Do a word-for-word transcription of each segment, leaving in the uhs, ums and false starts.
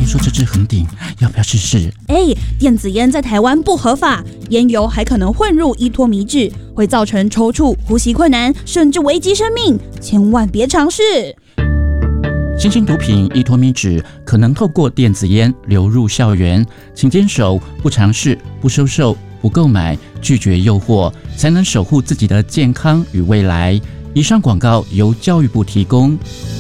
听说这支很顶，要不要试试？ 哎，电子烟在台湾不合法，烟油还可能混入依托米脂，会造成抽搐、呼吸困难，甚至危及生命，千万别尝试。 新兴毒品依托米脂可能透过电子烟流入校园，请坚守不尝试、不收受、不购买，拒绝诱惑，才能守护自己的健康与未来。以上广告由教育部提供。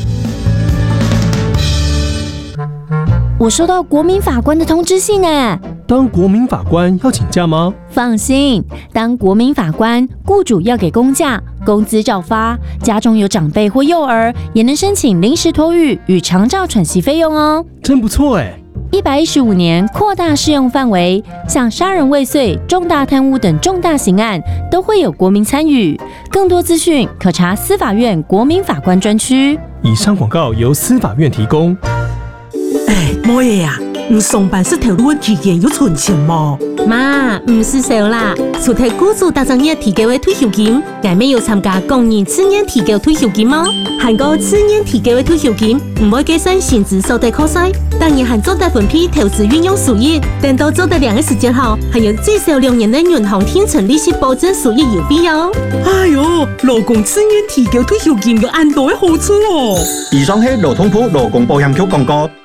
我收到国民法官的通知信哎， 当国民法官要请假吗？ 放心，当国民法官，雇主要给公假，工资照发，家中有长辈或幼儿，也能申请临时托育与长照喘息费用哦。 真不错哎！ 一百一十五年扩大适用范围，像杀人未遂、重大贪污等重大刑案都会有国民参与。更多资讯可查司法院国民法官专区。 以上广告由司法院提供。 哎，冇嘢呀，唔上班是条路的期限有存钱冇？ 妈，唔是少啦，除提雇主大专业提高的退休金，外面有参加工人次年提高退休金吗？韩国次年提高的退休金唔会计算薪资所得扣税，当然含做得分批投资运用收益，等到做得两个时间后，还有最少两年的银行天存利息保证收益有必要。 哎呦，劳工次年提高退休金有安多的好处哦！ 以上係勞通部勞工保險局廣告。